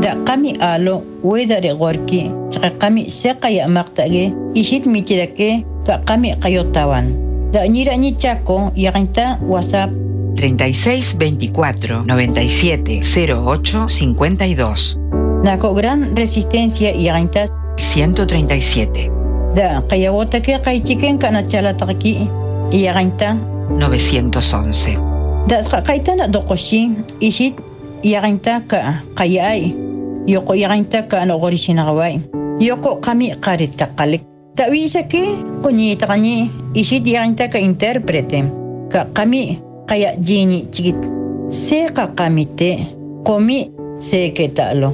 Da qami alo weda regorki qami seqaya maqtage ishit michirake ka qami qayotawan. Da ñira ñi Chaco yaqinta WhatsApp 36 24 97 08 52. Nako Gran Resistencia yaqinta 137. Da qayawota que qaychiken kana chalataqki yaqinta 911. Da qaytana doqoshi ishit yaqinta ka qayay yoko yaqinta ka noqorishinaqway yoko qami qaritaqalik tawisa que qoñitaqani ishit yaqinta ka intérprete ka qami qaya jini chikit seqa qamite qomi seketalo